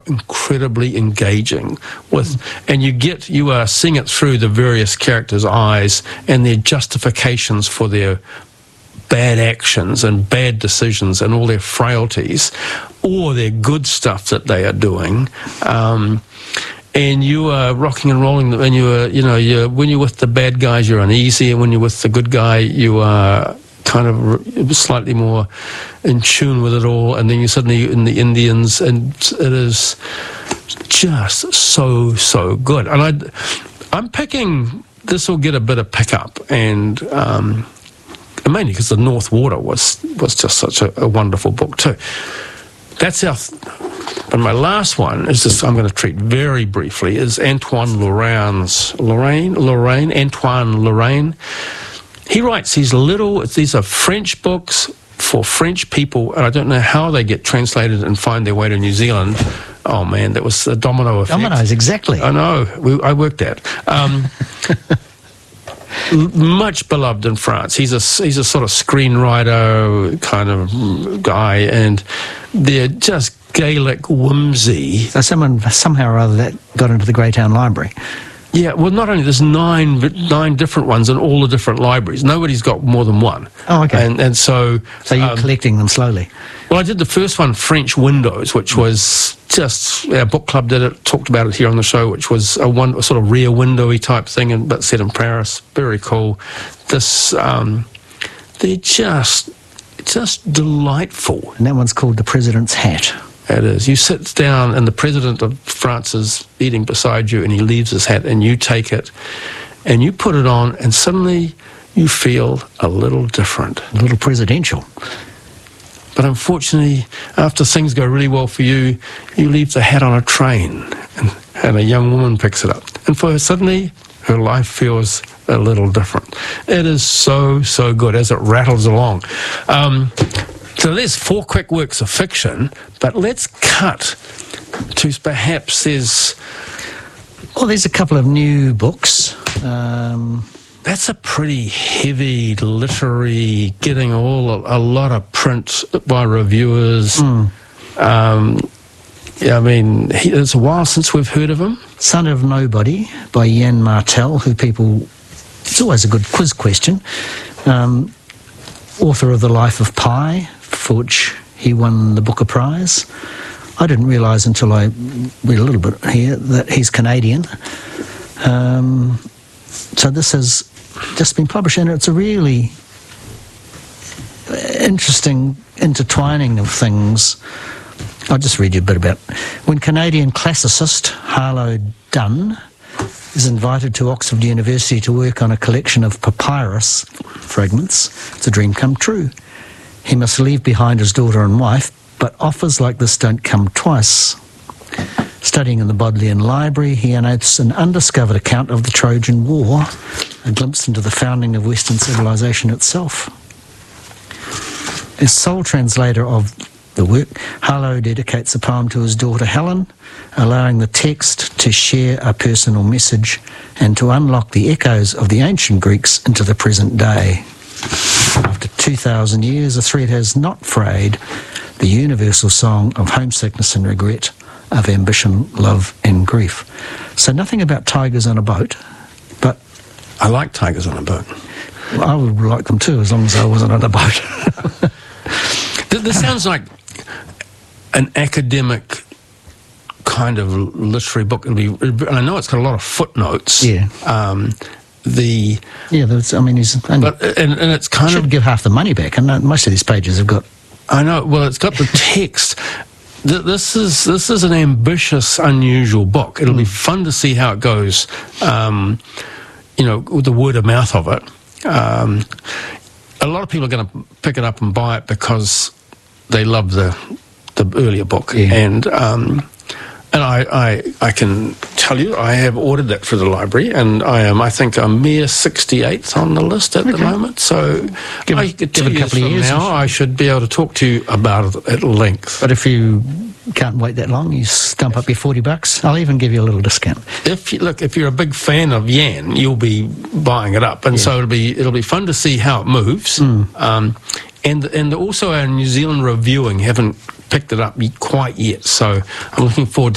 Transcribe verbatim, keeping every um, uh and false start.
incredibly engaging with, and you get, you are seeing it through the various characters' eyes and their justifications for their bad actions and bad decisions and all their frailties, or their good stuff that they are doing. Um, and you are rocking and rolling, and you are, you know, you're, when you're with the bad guys, you're uneasy, and when you're with the good guy, you are kind of slightly more in tune with it all, and then you're suddenly in the Indians, and it is just so, so good. And I, I'm picking, this will get a bit of pickup, and um, mainly because the North Water was was just such a, a wonderful book too. That's our, and my last one is just, I'm going to treat very briefly, is Antoine Lorrain's, Lorraine, Lorraine, Antoine Lorrain. He writes these little, these are French books for French people, and I don't know how they get translated and find their way to New Zealand. Oh man, that was a domino effect. Dominoes, exactly. I know, we, I worked that. Um, much beloved in France. He's a, he's a sort of screenwriter kind of guy, and they're just Gaelic whimsy. So someone, somehow or other, that got into the Greytown Library. Yeah, well, not only, there's nine nine different ones in all the different libraries. Nobody's got more than one. Oh, okay. And, and so... So you're um, collecting them slowly? Well, I did the first one, French Windows, which was just, our book club did it, talked about it here on the show, which was a, one, a sort of rear windowy type thing, and but set in Paris. Very cool. This, um, they're just, just delightful. And that one's called The President's Hat. It is. You sit down and the President of France is eating beside you, and he leaves his hat, and you take it and you put it on, and suddenly you feel a little different. A little presidential. But unfortunately, after things go really well for you, you leave the hat on a train, and, and a young woman picks it up. And for her, suddenly, her life feels a little different. It is so, so good as it rattles along. Um, so there's four quick works of fiction, but let's cut to perhaps there's... Well, there's a couple of new books. Um... That's a pretty heavy literary, getting all a, a lot of print by reviewers. Mm. Um, yeah, I mean, he, it's a while since we've heard of him. Son of Nobody by Yann Martel, who people... It's always a good quiz question. Um, author of The Life of Pi, for which he won the Booker Prize. I didn't realise until I read a little bit here that he's Canadian. Um, so this has just been published, and it's a really interesting intertwining of things. I'll just read you a bit about it. When Canadian classicist Harlow Dunn is invited to Oxford University to work on a collection of papyrus fragments, it's a dream come true. He must leave behind his daughter and wife, but offers like this don't come twice. Studying in the Bodleian Library, he unearths an undiscovered account of the Trojan War, a glimpse into the founding of Western civilization itself. As sole translator of the work, Harlow dedicates a poem to his daughter Helen, allowing the text to share a personal message and to unlock the echoes of the ancient Greeks into the present day. After two thousand years, the thread has not frayed the universal song of homesickness and regret, of ambition, love and grief. So nothing about tigers on a boat, but... I like tigers on a boat. Well, I would like them too, as long as I wasn't on a boat. This sounds like an academic kind of literary book. It'll be, and I know it's got a lot of footnotes. Yeah. Um, the yeah, there's, I mean, he's only, but and, and it's kind should of give half the money back, and most of these pages have got. I know. Well, it's got the text. This is this is an ambitious, unusual book. It'll mm. be fun to see how it goes. Um, you know, with the word of mouth of it. Um, a lot of people are going to pick it up and buy it because they love the the earlier book, yeah. and um, and I, I I can tell you I have ordered that for the library, and I am I think a mere sixty-eighth on the list at okay. the moment. So give, I, give two it a couple years of years now, I should be able to talk to you about it at length. But if you can't wait that long, you stump up your forty bucks. I'll even give you a little discount. If you, look, if you're a big fan of Yann, you'll be buying it up, and yeah. so it'll be it'll be fun to see how it moves. Mm. Um, and and also our New Zealand reviewing haven't picked it up quite yet, so I'm looking forward to